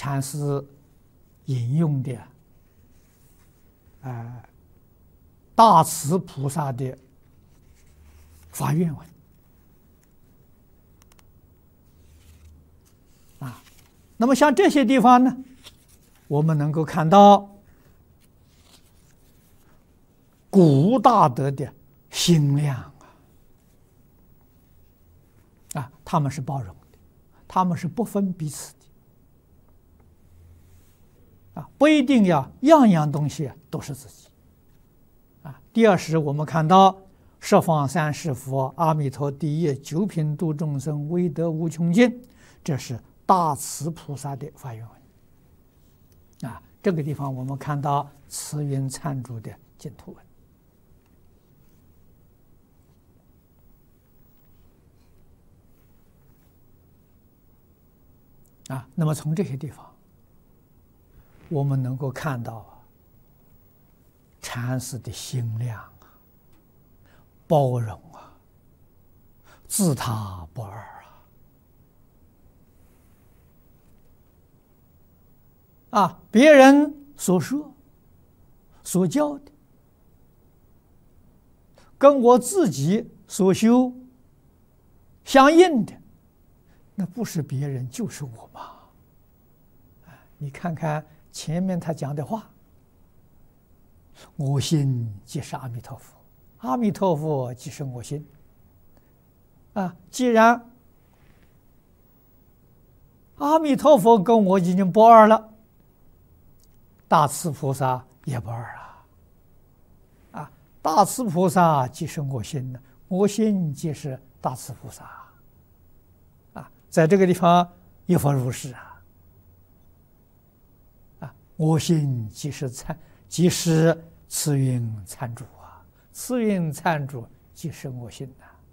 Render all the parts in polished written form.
禅师引用的大慈菩萨的发愿文啊。那么像这些地方呢，我们能够看到古大德的心量啊，他们是包容的，他们是不分彼此的啊，不一定要样样东西都是自己啊。第二是我们看到十方三世佛阿弥陀第一九品度众生威德无穷尽，这是大慈菩萨的发愿文啊。这个地方我们看到慈云参主的净土文啊。那么从这些地方，我们能够看到禅师的心量包容自他不二啊，别人所说所教的，跟我自己所修相应的，那不是别人就是我嘛。你看看前面他讲的话，我心即是阿弥陀佛，阿弥陀佛即是我心啊。既然阿弥陀佛跟我已经不二了，大慈菩萨也不二啊！大慈菩萨即是我心呢，我心即是大慈菩萨啊！在这个地方亦复如是啊！我心即是慈云参主啊，慈云参主即是我心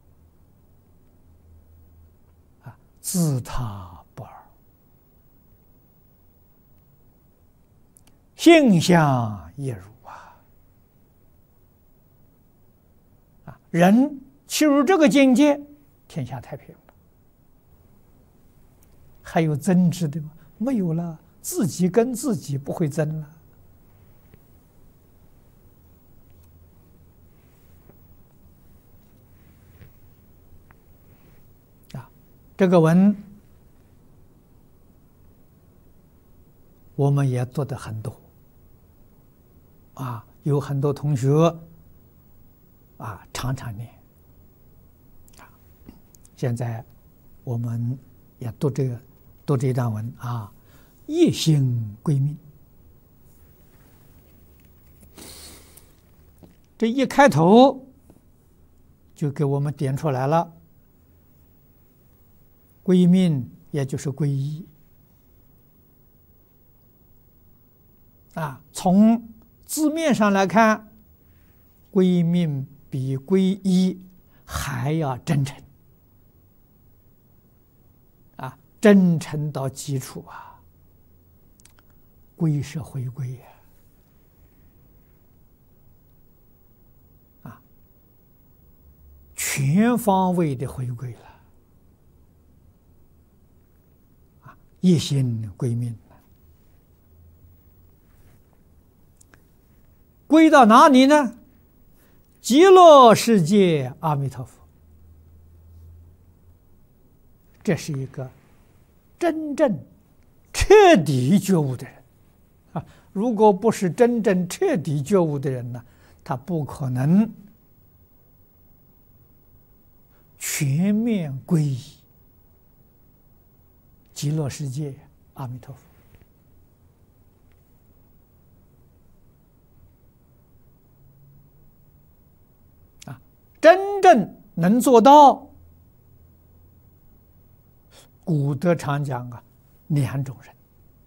啊！自他不二。性相亦如人契入这个境界，天下太平了。还有争执的吗？没有了，自己跟自己不会争了。这个文我们也读得很多。有很多同学常常念现在我们也读这段文一心归命。这一开头就给我们点出来了，归命也就是皈依从字面上来看，归命比皈依还要真诚真诚到基础归是回归全方位的回归了一心归命。归到哪里呢？极乐世界阿弥陀佛。这是一个真正彻底觉悟的人如果不是真正彻底觉悟的人呢，他不可能全面皈依极乐世界阿弥陀佛。真正能做到，古德常讲两种人，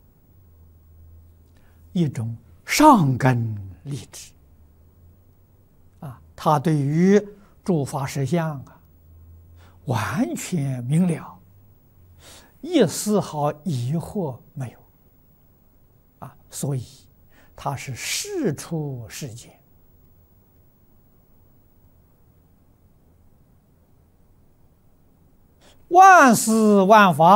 一种上根立志他对于诸法实相完全明了，一丝毫疑惑没有所以他是事出世间。万事万法